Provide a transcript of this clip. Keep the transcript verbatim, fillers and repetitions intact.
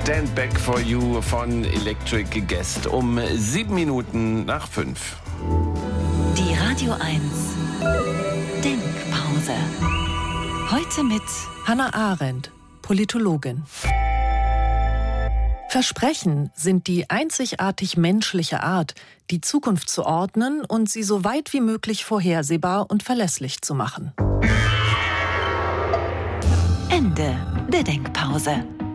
Stand Back for You von Electric Guest um sieben Minuten nach fünf. Die Radio eins Denkpause. Heute mit Hannah Arendt, Politologin. Versprechen sind die einzigartig menschliche Art, die Zukunft zu ordnen und sie so weit wie möglich vorhersehbar und verlässlich zu machen. Ende der Denkpause.